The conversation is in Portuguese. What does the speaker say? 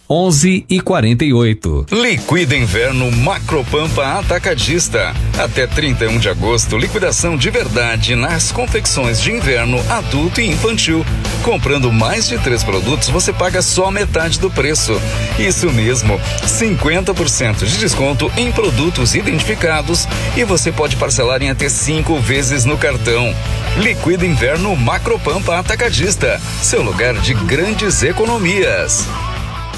11h48. Liquida Inverno Macropampa Atacadista. Até 31 de agosto, liquidação de verdade nas confecções de inverno, adulto e infantil. Comprando mais de 3 produtos, você paga só metade do preço. Isso mesmo, 50% de desconto em produtos identificados e você pode parcelar em até 5 vezes no cartão. Liquida Inverno Macropampa Atacadista, seu lugar de grandes economias.